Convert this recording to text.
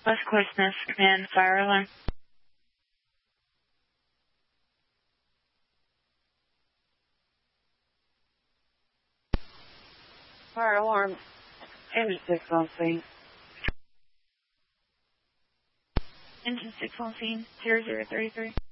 West Quiznos, command fire alarm. Fire alarm. Engine 6 on scene. Engine 6 on scene, 0033.